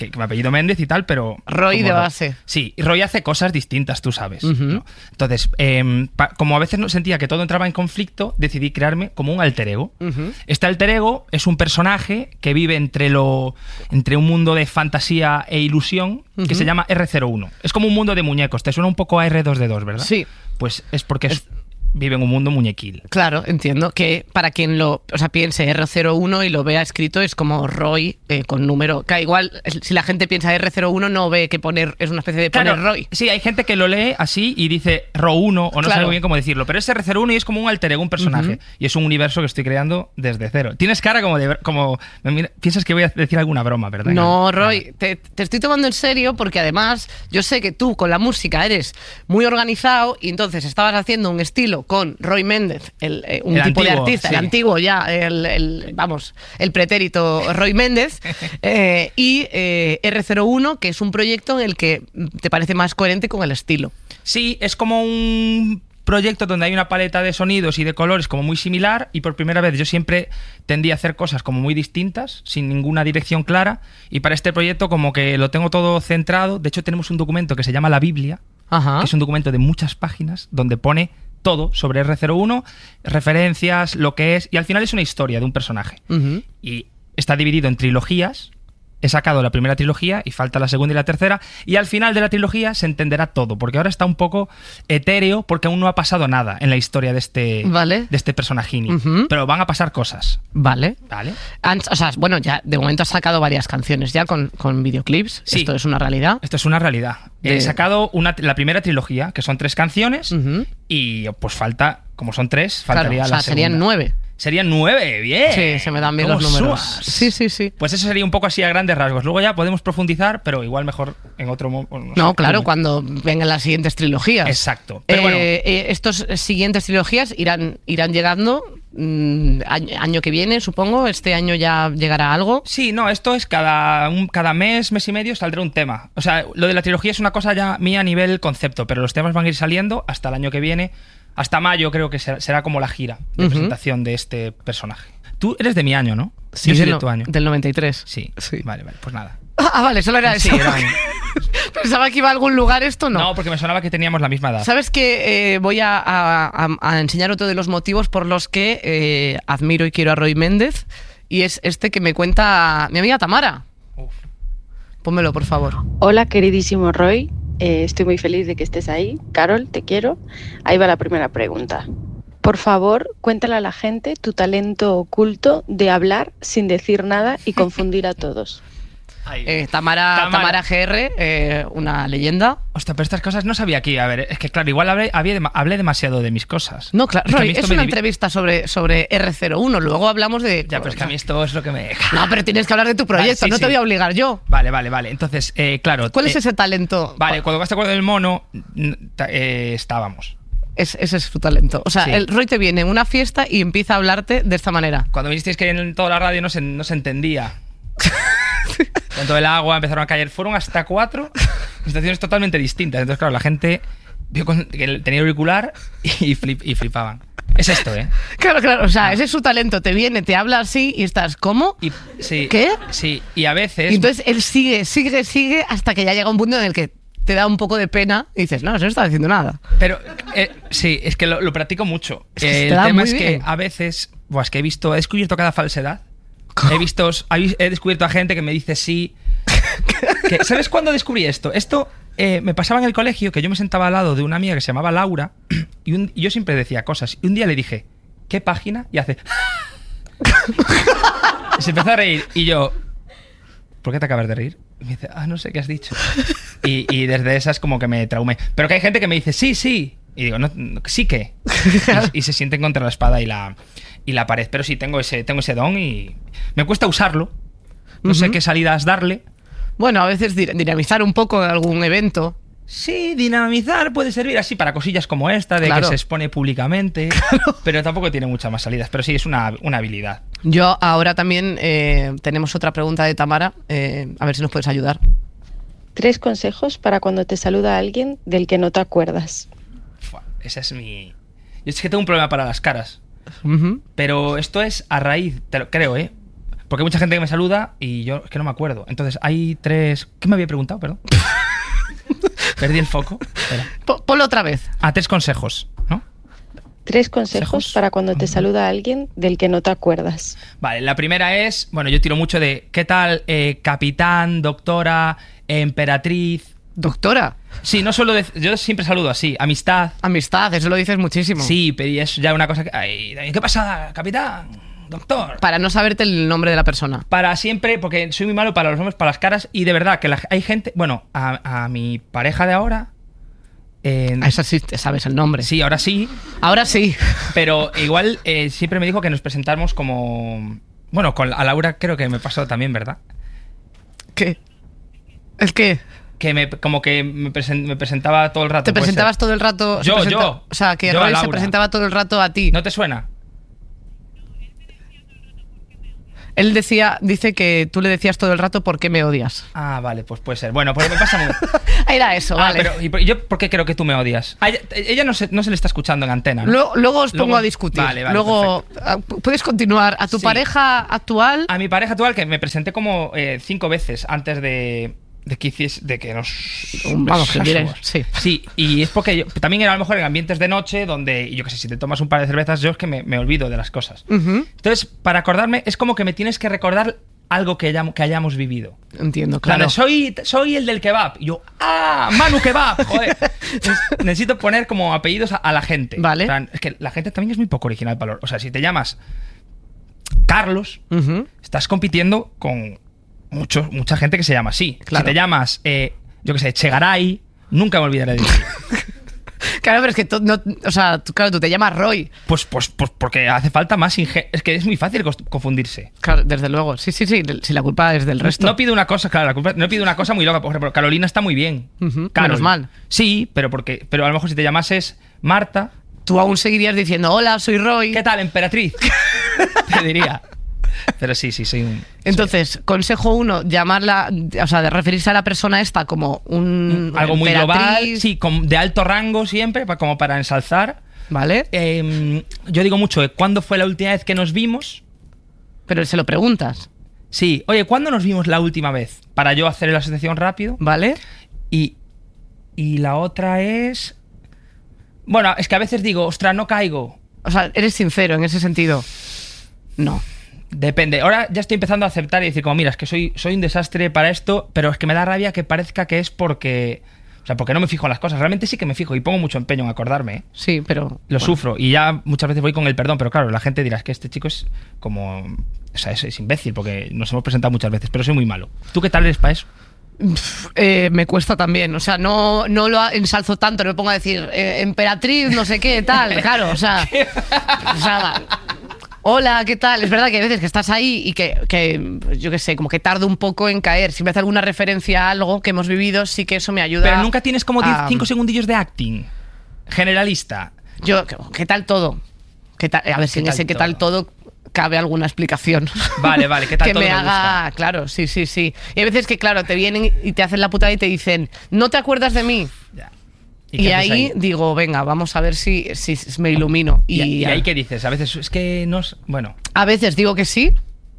que, que me apellido Méndez y tal, pero... Roy de base. Sí, Roy hace cosas distintas, tú sabes. Uh-huh. ¿no? Entonces, eh, pa, como a veces no sentía que todo entraba en conflicto, decidí crearme como un alter ego. Uh-huh. Este alter ego es un personaje que vive entre, lo, entre un mundo de fantasía e ilusión que uh-huh. se llama erre cero uno. Es como un mundo de muñecos. Te suena un poco a erre dos de dos, ¿verdad? Sí. Pues es porque es... es vive en un mundo muñequil. Claro, entiendo que para quien lo, o sea, piense erre cero uno y lo vea escrito es como Roy eh, con número, que igual si la gente piensa erre cero uno no ve que poner es una especie de poner claro, Roy. Sí, hay gente que lo lee así y dice ro uno o no claro. sabe muy bien cómo decirlo, pero es erre cero uno y es como un alter ego, un personaje, uh-huh. y es un universo que estoy creando desde cero. Tienes cara como de como mira, piensas que voy a decir alguna broma, ¿verdad? No, Roy, te, te estoy tomando en serio porque además yo sé que tú con la música eres muy organizado y entonces estabas haciendo un estilo con Roy Méndez, el, eh, un el tipo antiguo, de artista, sí. el antiguo ya, el, el, vamos, el pretérito Roy Méndez, eh, y eh, erre cero uno, que es un proyecto en el que te parece más coherente con el estilo. Sí, es como un proyecto donde hay una paleta de sonidos y de colores como muy similar y por primera vez yo siempre tendí a hacer cosas como muy distintas, sin ninguna dirección clara, y para este proyecto como que lo tengo todo centrado. De hecho tenemos un documento que se llama La Biblia, Ajá. que es un documento de muchas páginas donde pone todo sobre erre cero uno, referencias, lo que es, y al final es una historia de un personaje. Uh-huh. Y está dividido en trilogías. He sacado la primera trilogía y falta la segunda y la tercera, y al final de la trilogía se entenderá todo, porque ahora está un poco etéreo porque aún no ha pasado nada en la historia de este, vale. de este personajini, uh-huh. pero van a pasar cosas. Vale. Vale. O sea, bueno, ya de momento has sacado varias canciones ya con, con videoclips. Sí. Esto es una realidad. Esto es una realidad. De... He sacado una, la primera trilogía, que son tres canciones, uh-huh. y pues falta, como son tres, faltaría claro, o sea, la segunda. Serían nueve. Serían nueve, bien. Sí, se me dan bien los números. Suas? Sí, sí, sí. Pues eso sería un poco así a grandes rasgos. Luego ya podemos profundizar, pero igual mejor en otro momento. No, no sé, claro, ¿cómo? Cuando vengan las siguientes trilogías. Exacto. Pero bueno. eh, eh, estos siguientes trilogías irán, irán llegando mmm, año, año que viene, supongo. Este año ya llegará algo. Sí, no, esto es cada, un, cada mes, mes y medio saldrá un tema. O sea, lo de la trilogía es una cosa ya mía a nivel concepto, pero los temas van a ir saliendo hasta el año que viene. Hasta mayo creo que será, será como la gira de uh-huh. presentación de este personaje. Tú eres de mi año, ¿no? Sí, yo soy del, de tu año. Del noventa y tres. Sí, sí. Vale, vale, pues nada. Ah, vale, solo era sí, eso. Era un... Pensaba que iba a algún lugar esto, ¿no? No, porque me sonaba que teníamos la misma edad. ¿Sabes que eh, voy a, a, a enseñar otro de los motivos por los que eh, admiro y quiero a Roy Méndez? Y es este que me cuenta mi amiga Tamara. Uf. Pónmelo, por favor. Hola, queridísimo Roy. Eh, estoy muy feliz de que estés ahí. Carol, te quiero. Ahí va la primera pregunta. Por favor, cuéntale a la gente tu talento oculto de hablar sin decir nada y confundir a todos. Eh, Tamara, Tamara. Tamara G R, eh, una leyenda. Hostia, pero estas cosas no sabía aquí. A ver, es que claro, igual hablé, hablé, hablé demasiado de mis cosas. No, claro, es, Roy, es una entrevista sobre, sobre erre cero uno. Luego hablamos de... Ya, pero es que a mí esto es lo que me... No, pero tienes que hablar de tu proyecto, vale, sí, no sí. te voy a obligar yo. Vale, vale, vale. Entonces, eh, claro... ¿Cuál eh, es ese talento? Vale, cuando vas a acuerdo del mono, eh, estábamos. Es, ese es su talento. O sea, sí. el Roy te viene en una fiesta y empieza a hablarte de esta manera. Cuando vinisteis que en toda la radio no se, no se entendía. Con todo el agua empezaron a caer. Fueron hasta cuatro situaciones totalmente distintas. Entonces, claro, la gente vio con, que tenía auricular y, flip, y flipaban. Es esto, ¿eh? Claro, claro. O sea, ese es su talento. Te viene, te habla así y estás, ¿cómo? Y, sí, ¿Qué? Sí, y a veces... Y entonces él sigue, sigue, sigue hasta que ya llega un punto en el que te da un poco de pena y dices, no, no está diciendo nada. Pero, eh, sí, es que lo, lo practico mucho. Es que eh, el tema es bien. que a veces, buah, es que he visto, he descubierto cada falsedad. He visto, he descubierto a gente que me dice sí. Que, ¿sabes cuándo descubrí esto? Esto eh, me pasaba en el colegio, que yo me sentaba al lado de una amiga que se llamaba Laura y, un, y yo siempre decía cosas. Y un día le dije, ¿qué página? Y hace... y se empezó a reír. Y yo, ¿por qué te acabas de reír? Y me dice, ah, no sé qué has dicho. Y, y desde esas como que me traumé. Pero que hay gente que me dice, sí, sí. Y digo, no, no sí que. Y, y se sienten contra la espada y la, y la pared. Pero sí, tengo ese, tengo ese don y me cuesta usarlo. No uh-huh. sé qué salidas darle. Bueno, a veces dinamizar un poco algún evento. Sí, dinamizar puede servir así para cosillas como esta, de claro. que se expone públicamente. Claro. Pero tampoco tiene muchas más salidas. Pero sí, es una, una habilidad. Yo ahora también eh, tenemos otra pregunta de Tamara. Eh, a ver si nos puedes ayudar. Tres consejos para cuando te saluda alguien del que no te acuerdas. Esa es mi... Yo es que tengo un problema para las caras. Uh-huh. Pero esto es a raíz, te lo creo, ¿eh? Porque hay mucha gente que me saluda y yo es que no me acuerdo. Entonces hay tres... ¿Qué me había preguntado? Perdón. Perdí el foco. P- ponlo otra vez. Ah, tres consejos, ¿no? Tres consejos ¿Consejos? para cuando te saluda alguien del que no te acuerdas. Vale, la primera es... Bueno, yo tiro mucho de... ¿Qué tal, eh, capitán, doctora, emperatriz? ¿Doctora? Sí, no suelo decir... Yo siempre saludo así. Amistad. Amistad, eso lo dices muchísimo. Sí, pero es ya una cosa que... Ay, ¿qué pasa, capitán? Doctor. Para no saberte el nombre de la persona. Para siempre, porque soy muy malo para los nombres, para las caras, y de verdad que la- hay gente... Bueno, a, a mi pareja de ahora... Eh, a esa sí te sabes el nombre. Sí, ahora sí. Ahora sí. Pero igual eh, siempre me dijo que nos presentáramos como... Bueno, con, a Laura creo que me pasó también, ¿verdad? ¿Qué? ¿El qué? Que me, como que me, presen- me presentaba todo el rato. Te puede presentabas ser. todo el rato... se Yo, presenta- yo. O sea, que Yo a Roy se Laura. presentaba todo el rato a ti. ¿No te suena? Él decía, dice que tú le decías todo el rato ¿por qué me odias? Ah, vale, pues puede ser. Bueno, pues me pasa muy... Era eso, Ah, vale. pero ¿y por- yo por qué creo que tú me odias? Ah, ella, ella no, se, no se le está escuchando en antena, ¿no? Luego, luego os pongo Luego- a discutir. Vale, vale, luego ah, puedes continuar. ¿A tu Sí. pareja actual? A mi pareja actual, que me presenté como eh, cinco veces antes de, de que hiciese, de que nos... Vamos, que diré, besásemos. sí. Sí, y es porque yo, también era a lo mejor en ambientes de noche donde, yo qué sé, si te tomas un par de cervezas, yo es que me, me olvido de las cosas. Ujú. Entonces, para acordarme, es como que me tienes que recordar algo que, hayam- que hayamos vivido. Entiendo, Claro, claro. soy, soy el del kebab. Y yo, ¡ah! Manu Kebab, joder. Entonces, necesito poner como apellidos a, a la gente. Vale. O sea, es que la gente también es muy poco original para O sea, si te llamas Carlos, Ujú. estás compitiendo con mucho, mucha gente que se llama así. Claro. Si te llamas, eh, yo qué sé, Chegaray, nunca me olvidaré de ti. Claro, pero es que tú, no, o sea, tú, claro, tú te llamas Roy. Pues, pues, pues porque hace falta más ingenio. Es que es muy fácil cos- confundirse. Claro, desde luego. Sí, sí, sí. Si la culpa es del resto. No pido una cosa, claro, la culpa- no pido una cosa muy loca. Por ejemplo, Carolina está muy bien. Ujú, Carol. menos mal. Sí, pero porque, pero a lo mejor si te llamases Marta, Tú aún seguirías diciendo, hola, soy Roy. ¿qué tal, emperatriz? Te diría. Pero sí, sí, soy un... Entonces, consejo uno, llamarla, o sea, de referirse a la persona esta como un... algo muy global, emperatriz. sí, con- de alto rango siempre, pa- como para ensalzar. ¿Vale? Eh, yo digo mucho, eh, ¿cuándo fue la última vez que nos vimos? Pero se lo preguntas. Sí, oye, ¿cuándo nos vimos la última vez? Para yo hacer la asociación rápido. ¿Vale? Y, y la otra es... Bueno, es que a veces digo, ostras, no caigo. O sea, eres sincero en ese sentido. No. Depende. Ahora ya estoy empezando a aceptar y decir, como, mira, es que soy, soy un desastre para esto, pero es que me da rabia que parezca que es porque... O sea, porque no me fijo en las cosas. Realmente sí que me fijo y pongo mucho empeño en acordarme, ¿eh? Sí, pero... Lo bueno. sufro y ya muchas veces voy con el perdón, pero claro, la gente dirá, es que este chico es como... O sea, es, es imbécil porque nos hemos presentado muchas veces, pero soy muy malo. ¿Tú qué tal eres para eso? Pff, eh, me cuesta también, o sea, no, no lo ensalzo tanto, no me pongo a decir eh, emperatriz, no sé qué, tal, claro, o sea, o sea, hola, ¿qué tal? Es verdad que hay veces que estás ahí y que, que yo qué sé, como que tardo un poco en caer. Si me hace alguna referencia a algo que hemos vivido, sí que eso me ayuda. Pero nunca tienes como diez, a- cinco segundillos de acting. Generalista. Yo, ¿qué tal todo? ¿Qué tal? A ver si en tal ese qué tal todo cabe alguna explicación. Vale, vale, ¿qué tal que todo me me haga, gusta? claro, sí, sí, sí. Y hay veces que, claro, te vienen y te hacen la putada y te dicen, ¿no te acuerdas de mí? ¿Y Y, qué ahí, haces ahí? digo, venga, vamos a ver si, si me ilumino. Y, ¿Y, y ahí qué dices? A veces es que nos... Bueno, a veces digo que sí,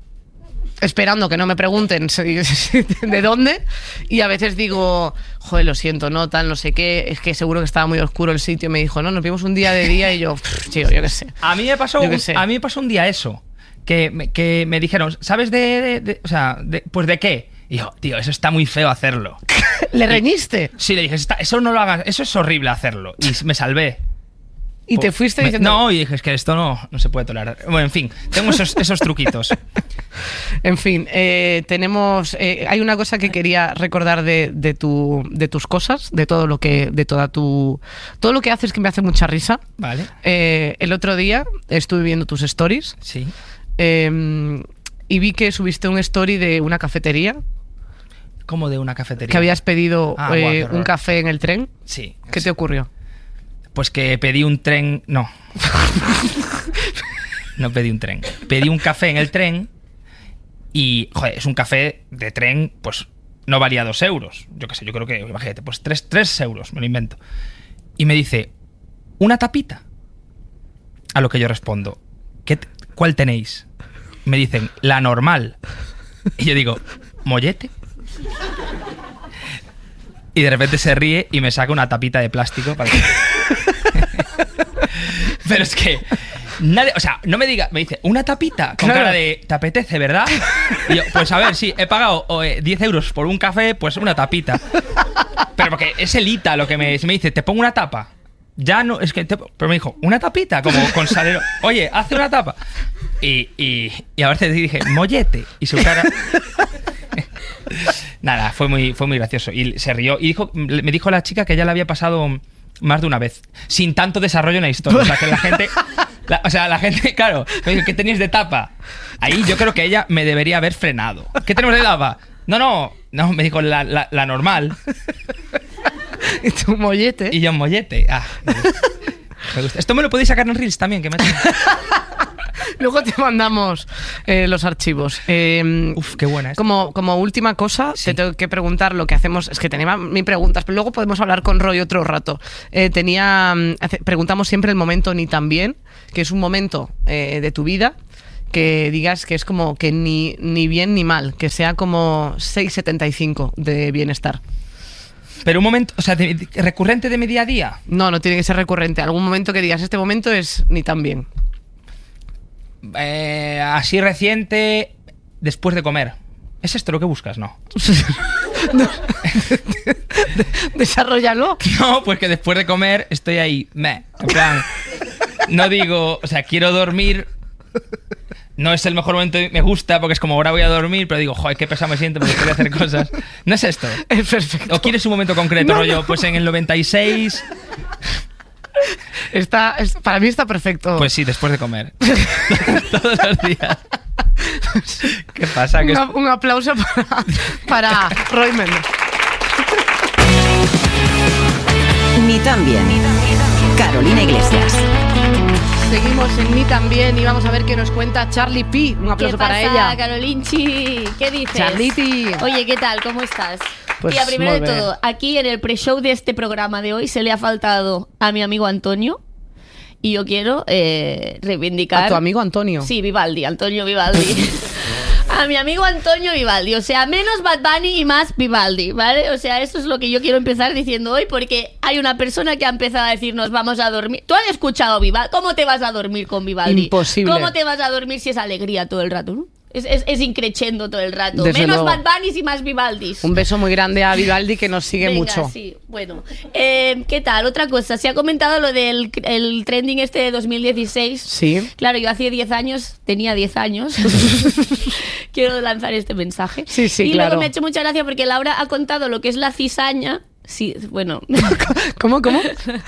esperando que no me pregunten si- si- de dónde, y a veces digo, joder, lo siento, no, tal, no sé qué, es que seguro que estaba muy oscuro el sitio. Me dijo, no, nos vimos un día de día y yo, "Pff, tío, yo qué sé. a mí me pasó, Yo qué un, sé. a mí me pasó un día eso. Que me, que me dijeron, ¿sabes de, de- de- O sea, de- pues de qué? Y yo, tío, eso está muy feo hacerlo. ¿Le reñiste? Sí, le dije, "Está- eso no lo hagas, eso es horrible hacerlo. Y me salvé. Y te fuiste Me- diciendo... No, y dije, es que esto no, no se puede tolerar. Bueno, en fin, tengo esos, esos truquitos. En fin, eh, tenemos. eh, hay una cosa que quería recordar de, de, tu, de tus cosas, de todo lo que. de toda tu. Todo lo que haces que me hace mucha risa. Vale. Eh, el otro día estuve viendo tus stories. Sí. eh, y vi que subiste un story de una cafetería. Como de una cafetería. Que habías pedido Ah, eh, guau, qué horror. un café en el tren. Sí. ¿Qué te ocurrió? Pues que pedí un tren. No. No pedí un tren. Pedí un café en el tren. Y, joder, es un café de tren, pues no valía dos euros. Yo qué sé, yo creo que, imagínate, pues tres, tres euros, me lo invento. Y me dice, ¿una tapita? A lo que yo respondo, ¿qué t- ¿cuál tenéis? me dicen, la normal. Y yo digo, ¿mollete? Y de repente se ríe y me saca una tapita de plástico para que... Pero es que nadie, o sea, no me diga, me dice, una tapita con Claro. cara de, ¿te apetece, verdad? Y yo, pues a ver, sí, he pagado oh, eh, diez euros por un café, pues una tapita. Pero porque es el Ita lo que me, me dice, ¿te pongo una tapa? Ya no, es que, te, pero me dijo, una tapita, como con salero. Oye, hace una tapa. Y, y, y a veces dije, mollete. Y su cara... Nada, fue muy, fue muy gracioso. Y se rió. Y dijo, me dijo la chica que ya le había pasado más de una vez, sin tanto desarrollo en la historia. O sea, que la gente... La, o sea, la gente, claro, me dijo, ¿qué tenéis de tapa? Ahí yo creo que ella me debería haber frenado. ¿Qué tenemos de tapa? No, no, no, me dijo la, la, la normal. Y tu mollete. Y yo, mollete. Ah, me gusta. Me gusta. Esto me lo podéis sacar en Reels también, que me Luego te mandamos eh, los archivos. Eh, Uf, qué buena es. Como, como última cosa, sí. Te tengo que preguntar lo que hacemos. Es que tenía mil preguntas, pero luego podemos hablar con Roy otro rato. Eh, tenía, hace, preguntamos siempre el momento ni tan bien, que es un momento eh, de tu vida que digas que es como que ni, ni bien ni mal, que sea como seis setenta y cinco de bienestar. Pero un momento, o sea, de, de, recurrente de mi día a día. No, no tiene que ser recurrente. Algún momento que digas, este momento es ni tan bien. Eh, así reciente, después de comer. ¿Es esto lo que buscas? No. No. Desarróllalo. No, pues que después de comer estoy ahí, meh, en plan, no digo, o sea, quiero dormir. No es el mejor momento, me gusta porque es como ahora voy a dormir, pero digo, joder, qué pesado me siento porque quiero hacer cosas. No es esto. Es perfecto. ¿O quieres un momento concreto, no, rollo? No. Pues en el noventa y seis. Está, es, para mí está perfecto. Pues sí, después de comer. Todos los días. ¿Qué pasa? Un, ¿Qué es... un aplauso para, para Roy Méndez. Ni tan bien. Carolina Iglesias. Seguimos en Ni También y vamos a ver qué nos cuenta Charlie P. Un aplauso ¿Qué pasa, para ella. Carolinchi? ¿Qué dices? Charliti. Oye, ¿qué tal? ¿Cómo estás? Pues Mira, primero de muy bien. todo, aquí en el pre-show de este programa de hoy se le ha faltado a mi amigo Antonio y yo quiero eh, reivindicar... ¿A tu amigo Antonio? Sí, Vivaldi, Antonio Vivaldi. A mi amigo Antonio Vivaldi, o sea, menos Bad Bunny y más Vivaldi, ¿vale? O sea, eso es lo que yo quiero empezar diciendo hoy porque hay una persona que ha empezado a decirnos vamos a dormir. ¿Tú has escuchado Vivaldi? ¿Cómo te vas a dormir con Vivaldi? Imposible. ¿Cómo te vas a dormir si es alegría todo el rato, no? Es, es, es increchendo todo el rato. Desde Menos luego. Bad Bunny y más Vivaldis. Un beso muy grande a Vivaldi que nos sigue Venga, mucho. Sí, bueno. Eh, ¿Qué tal? Otra cosa, se ha comentado lo del el trending este de dos mil dieciséis. Sí. Claro, yo hace diez años, tenía diez años. Quiero lanzar este mensaje. Sí, sí, y claro. luego me ha hecho mucha gracia porque Laura ha contado lo que es la cizaña. Sí, bueno. ¿Cómo, cómo?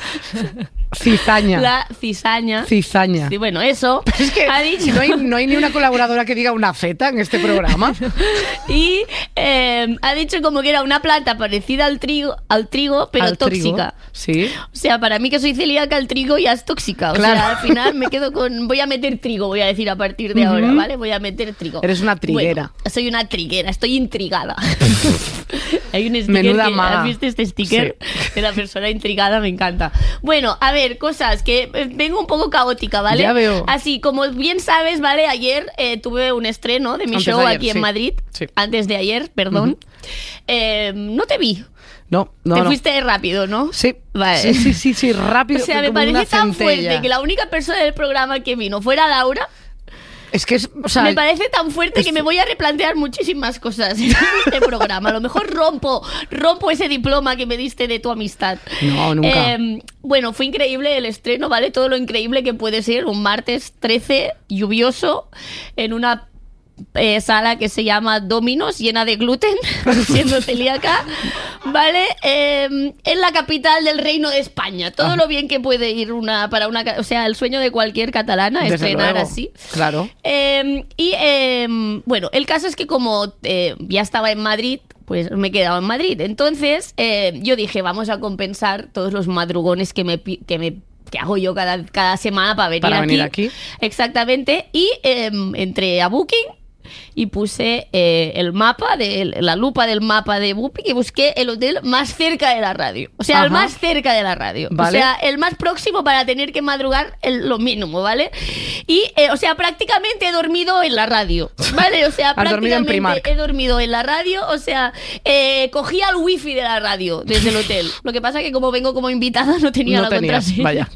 Cizaña. La cizaña. Cizaña. Sí, bueno, eso. Pero es que ha dicho. no hay, no hay ni una colaboradora que diga una feta en este programa. Y eh, ha dicho como que era una planta parecida al trigo, al trigo pero Al tóxica. trigo, sí. O sea, para mí que soy celíaca, el trigo ya es tóxica. O Claro. sea, al final me quedo con... Voy a meter trigo, voy a decir a partir de Ujú. ahora, ¿vale? Voy a meter trigo. Eres una triguera. Bueno, soy una triguera, estoy intrigada. Hay un sticker Menuda que, maga. ¿has visto este sticker? De la persona intrigada, me encanta. Bueno, a ver, cosas que eh, vengo un poco caótica, ¿vale? Ya veo. Así, como bien sabes, ¿vale? Ayer eh, tuve un estreno de mi Antes show de ayer, aquí en sí. Madrid. Sí. Antes de ayer, perdón. Eh, no te vi. No, no, Te no. fuiste rápido, ¿no? Sí. Vale. Sí, sí, sí, sí, rápido. O sea, me como una parece tan centella. fuerte que la única persona del programa que vino fuera Laura. Es que es, o sea, Me parece tan fuerte es- que me voy a replantear muchísimas cosas en este programa. A lo mejor rompo, rompo ese diploma que me diste de tu amistad. No, nunca. Eh, bueno, fue increíble el estreno, ¿vale? Todo lo increíble que puede ser un martes trece, lluvioso, en una eh, sala que se llama Dominos, llena de gluten, siendo celíaca, ¿vale? Eh, en la capital del Reino de España. Todo Ah. lo bien que puede ir una para una... ca- O sea, el sueño de cualquier catalana, Desde estrenar luego. así. Claro. Eh, y eh, bueno, el caso es que como eh, ya estaba en Madrid, pues me he quedado en Madrid. Entonces eh, yo dije, vamos a compensar todos los madrugones que me, pi- que me que hago yo cada, cada semana para venir, Para aquí. venir aquí. Exactamente. Y eh, entré a Booking y puse eh, el mapa, de, la lupa del mapa de Booking y busqué el hotel más cerca de la radio. O sea, Ajá. el más cerca de la radio. Vale. O sea, el más próximo para tener que madrugar el, lo mínimo, ¿vale? Y, eh, o sea, prácticamente he dormido en la radio, ¿vale? O sea, Has dormido en prácticamente Primark. he dormido en la radio, o sea, eh, cogía el wifi de la radio desde el hotel. Lo que pasa que como vengo como invitada no tenía no la tenías, contraseña. vaya.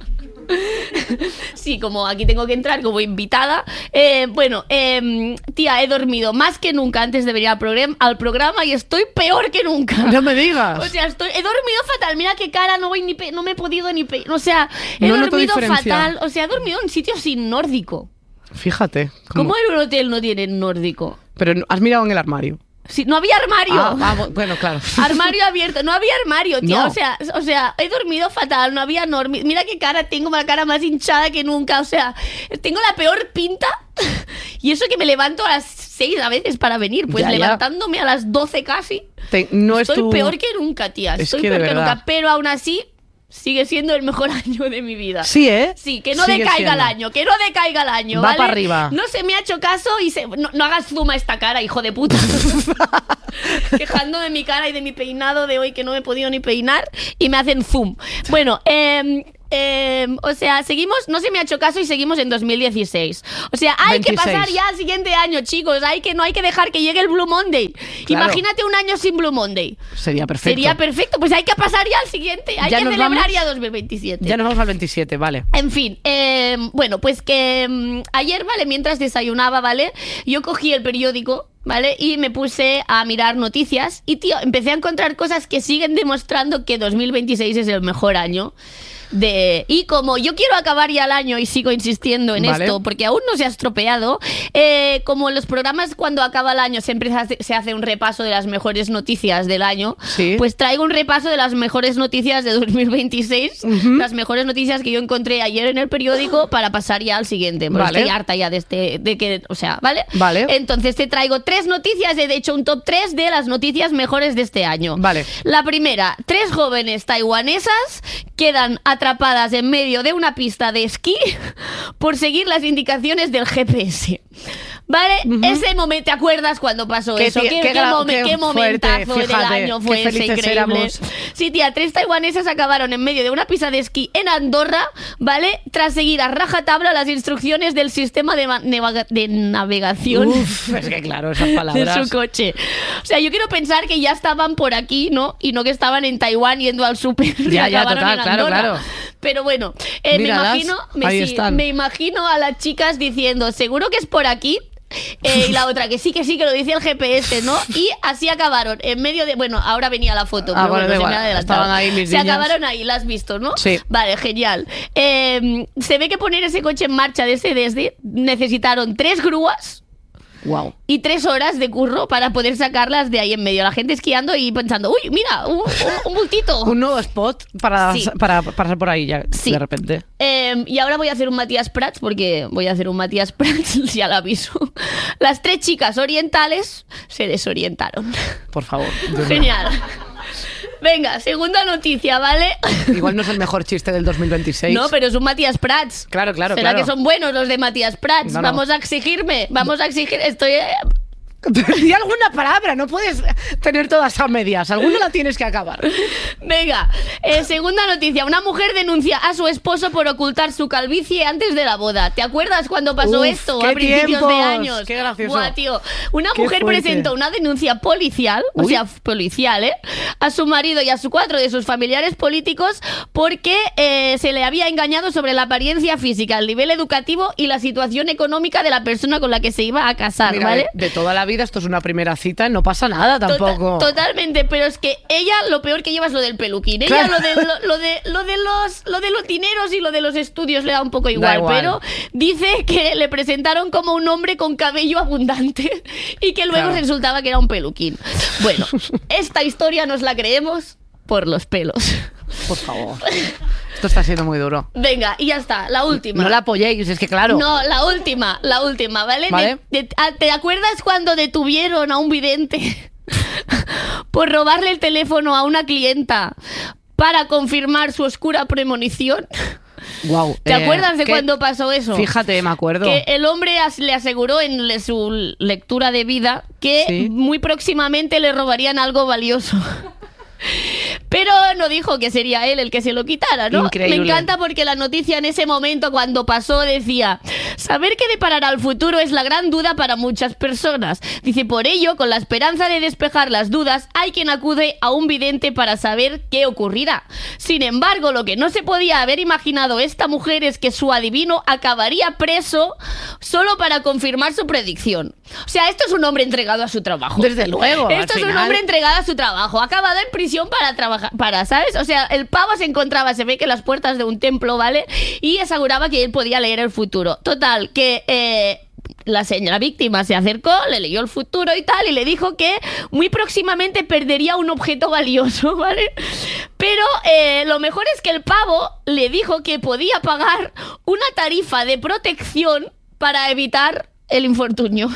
Sí, como aquí tengo que entrar como invitada. Eh, bueno, eh, tía, he dormido más que nunca antes de venir al, programa, al programa y estoy peor que nunca. No me digas. O sea, estoy, he dormido fatal. Mira qué cara, no voy ni pe no me he podido ni pe o sea, he No noto dormido diferencia. fatal. O sea, he dormido en sitios sin nórdico. Fíjate. ¿Cómo en un hotel no tienen nórdico? Pero has mirado en el armario. Sí, no había armario. Ah, vamos, bueno, claro. Armario abierto, no había armario, tía. No. O sea, o sea, he dormido fatal, no había normi. Mira qué cara tengo, la cara más hinchada que nunca. O sea, tengo la peor pinta. Y eso que me levanto a las seis a veces para venir, pues Ya, ya. levantándome a las doce casi. Te- no es Estoy tu- peor que nunca, tía. Es Estoy que de peor que verdad. nunca. Pero aún así, sigue siendo el mejor año de mi vida. Sí, ¿eh? Sí, que no Sigue decaiga el siendo. año, que no decaiga el año, Va ¿vale? para arriba. No se me ha hecho caso y se... no, no hagas zoom a esta cara, hijo de puta. Quejando de mi cara y de mi peinado de hoy que no me he podido ni peinar y me hacen zoom. Bueno, eh... Eh, o sea, seguimos, no se me ha hecho caso y seguimos en dos mil dieciséis. O sea, hay veintiséis. que pasar ya al siguiente año, chicos. Hay que, no hay que dejar que llegue el Blue Monday. Claro. Imagínate un año sin Blue Monday. Sería perfecto. Sería perfecto, pues hay que pasar ya al siguiente. Hay Ya que nos celebrar vamos. ya dos mil veintisiete. Ya nos vamos al veintisiete, vale. En fin, eh, bueno, pues que mm, ayer, ¿vale? Mientras desayunaba, ¿vale? Yo cogí el periódico, ¿vale? Y me puse a mirar noticias y, tío, empecé a encontrar cosas que siguen demostrando que dos mil veintiséis es el mejor año. De, y como yo quiero acabar ya el año y sigo insistiendo en Vale. esto porque aún no se ha estropeado, eh, como en los programas cuando acaba el año siempre se hace, se hace un repaso de las mejores noticias del año, Sí. pues traigo un repaso de las mejores noticias de dos mil veintiséis, Ujú. las mejores noticias que yo encontré ayer en el periódico para pasar ya al siguiente, porque Vale. estoy harta ya de este, de que, o sea, ¿vale? Vale. Entonces te traigo tres noticias, he hecho un top tres de las noticias mejores de este año. Vale. La primera, tres jóvenes taiwanesas quedan atrapadas en medio de una pista de esquí por seguir las indicaciones del G P S. ¿Vale? Ese momento, ¿te acuerdas cuando pasó Qué eso? tie- ¿Qué, qué qué gra- momen- qué qué momentazo fuerte, del fíjate, año qué fue ese, felices increíble. éramos. Sí, tía, tres taiwanesas acabaron en medio de una pista de esquí en Andorra, ¿vale? Tras seguir a rajatabla las instrucciones del sistema de, ma- neva- de navegación. Uf, es que claro, esas De palabras. su coche. O sea, yo quiero pensar que ya estaban por aquí, ¿no? Y no que estaban en Taiwán yendo al súper. y Ya, ya, acabaron total, en claro, Andorra. claro. Pero bueno, eh, me Míralas, imagino, me, ahí sí, están. me imagino a las chicas diciendo, seguro que es por aquí. Eh, y la otra, que sí, que sí, que lo dice el G P S, ¿no? Y así acabaron, en medio de... Bueno, ahora venía la foto, Ah, pero bueno, bueno, da se me igual, ha adelantado. estaban ahí mis Se niñas. acabaron ahí, ¿la has visto, no? Sí. Vale, genial. Eh, se ve que poner ese coche en marcha desde desde necesitaron tres grúas Wow. y tres horas de curro para poder sacarlas de ahí en medio. La gente esquiando y pensando, uy, mira, un, un, un bultito. Un nuevo spot para, Sí. para pasar por ahí ya, Sí. de repente. Eh, y ahora voy a hacer un Matías Prats, porque voy a hacer un Matías Prats, ya lo aviso. Las tres chicas orientales se desorientaron. Por favor. Dios mío. Genial. Venga, segunda noticia, ¿vale? Igual no es el mejor chiste del dos mil veintiséis. No, pero es un Matías Prats. Claro, claro, ¿Será claro. que son buenos los de Matías Prats? No, no. Vamos a exigirme, vamos a exigir. Estoy... eh, Di alguna palabra, no puedes tener todas a medias. Alguna la tienes que acabar. Venga, eh, segunda noticia. Una mujer denuncia a su esposo por ocultar su calvicie antes de la boda. ¿Te acuerdas cuando pasó Uf, esto qué a principios tiempos, de años? qué gracioso. Buah, tío. Una Qué mujer fuerte. presentó una denuncia policial, o Uy. sea, policial, ¿eh? A su marido y a su cuatro de sus familiares políticos porque eh, se le había engañado sobre la apariencia física, el nivel educativo y la situación económica de la persona con la que se iba a casar, Mira, ¿vale? de, de toda la vida esto es una primera cita y no pasa nada tampoco. Tota- totalmente, pero es que ella lo peor que lleva es lo del peluquín. Ella Claro. lo de lo, lo de lo de los lo de los dineros y lo de los estudios le da un poco igual, igual. pero dice que le presentaron como un hombre con cabello abundante y que luego Claro. resultaba que era un peluquín. Bueno, esta historia nos la creemos por los pelos. Por favor. Esto está siendo muy duro. Venga, y ya está, la última. No la apoyéis, es que claro. No, la última, la última, ¿vale? Vale. De- de- ah, ¿te acuerdas cuando detuvieron a un vidente por robarle el teléfono a una clienta para confirmar su oscura premonición? Wow. ¿Te eh, acuerdas de cuándo pasó eso? Fíjate, me acuerdo. Que el hombre as- le aseguró en le- su lectura de vida que ¿Sí? muy próximamente le robarían algo valioso. Pero no dijo que sería él el que se lo quitara, ¿no? Increíble. Me encanta porque la noticia en ese momento, cuando pasó, decía: saber qué deparará el futuro es la gran duda para muchas personas. Dice, por ello, con la esperanza de despejar las dudas, hay quien acude a un vidente para saber qué ocurrirá. Sin embargo, lo que no se podía haber imaginado esta mujer es que su adivino acabaría preso solo para confirmar su predicción. O sea, esto es un hombre entregado a su trabajo. Desde luego. Esto es final... un hombre entregado a su trabajo. Ha acabado en prisión para trabajar, para, ¿sabes? O sea, el pavo se encontraba, se ve que en las puertas de un templo, ¿vale? Y aseguraba que él podía leer el futuro. Total, que eh, la señora víctima se acercó, le leyó el futuro y tal, y le dijo que muy próximamente perdería un objeto valioso, ¿vale? Pero eh, lo mejor es que el pavo le dijo que podía pagar una tarifa de protección para evitar el infortunio.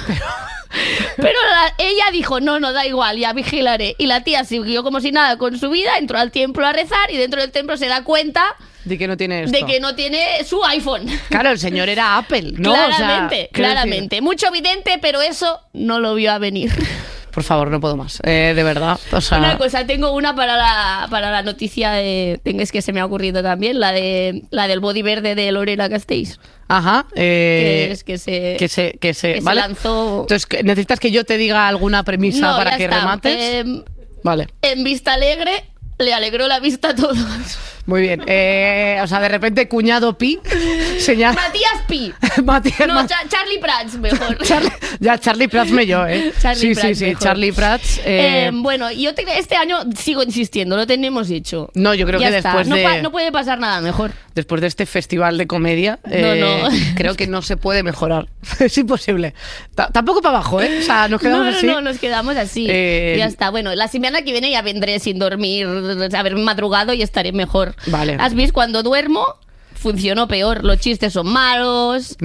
Pero la, ella dijo, no, no, da igual, ya vigilaré. Y la tía siguió como si nada con su vida, entró al templo a rezar y dentro del templo se da cuenta de que no tiene esto. De que no tiene su iPhone. Claro, el señor era Apple, ¿no? Claramente, o sea, claramente. decir? Mucho vidente, pero eso no lo vio a venir. Por favor, no puedo más. Eh, de verdad. O sea... Una cosa, tengo una para la, para la noticia de... Es que se me ha ocurrido también, la de la del body verde de Lorena Castells. Ajá. Eh, que es que se, que se, que se, que ¿vale? se lanzó... Entonces, ¿necesitas que yo te diga alguna premisa no, para que está. remates? Eh, vale. En Vista Alegre le alegró la vista a todos. Muy bien. Eh, o sea, de repente, cuñado Pi señala... Matías Pi. Matías, no, Ma... Cha Charlie Prats, mejor. Charlie, ya, Charlie Prats me yo, ¿eh? Charlie sí, Prats sí, sí, mejor. Charlie Prats. Eh... Eh, bueno, yo te, este año sigo insistiendo, lo tenemos hecho. No, yo creo ya que está. después no de... Pa, no puede pasar nada mejor. Después de este festival de comedia, eh, no, no. creo que no se puede mejorar. Es imposible. T Tampoco para abajo, ¿eh? O sea, nos quedamos no, no, así. No, nos quedamos así. Eh... Ya está. Bueno, la semana que viene ya vendré sin dormir, haber madrugado y estaré mejor. Vale. ¿Has visto? Cuando duermo, funcionó peor. Los chistes son malos.